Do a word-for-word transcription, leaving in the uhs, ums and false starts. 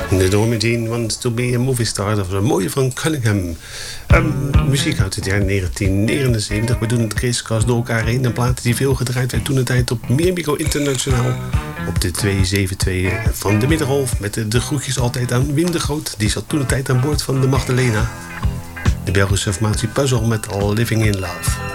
De Norma Jean Wants to be a Movie Star. Dat was een mooie van Cunningham. Um, muziek uit het jaar negentien negenenzeventig. We doen het kriskast door elkaar heen. Een plaat die veel gedraaid werd toen de tijd op Miramico Internationaal. Op de tweehonderdzevenentwintig van de Middengolf. Met de, de groetjes altijd aan Wim de Groot. Die zat toen de tijd aan boord van de Magdalena. De Belgische formatie Puzzle met Living in Love.